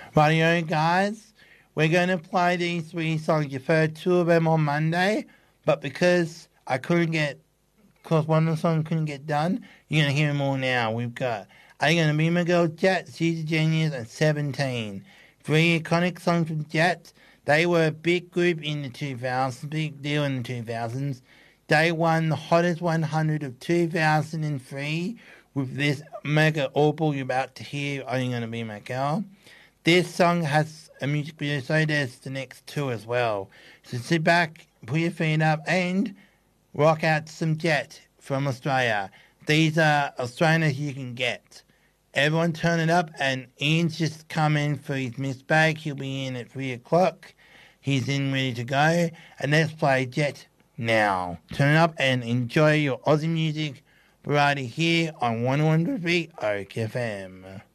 Radio guys, we're going to play these three songs. You've heard two of them on Monday, but because one of the songs couldn't get done, you're going to hear them all now. We've got Are You Gonna Be My Girl, Jets, She's a Genius, and 17. Three iconic songs from Jets. They were a big group in the 2000s, big deal in the 2000s. They won the Hottest 100 of 2003 with this mega opal you're about to hear, Are You Gonna Be My Girl. This song has a music video, so does the next two as well. So sit back, put your feet up, and rock out to some Jet from Australia. These are Australian as you can get. Everyone turn it up, and Ian's just come in for his missed bag. He'll be in at 3 o'clock. He's in ready to go. And let's play Jet now. Turn it up and enjoy your Aussie music variety here on 101.3 Oak FM.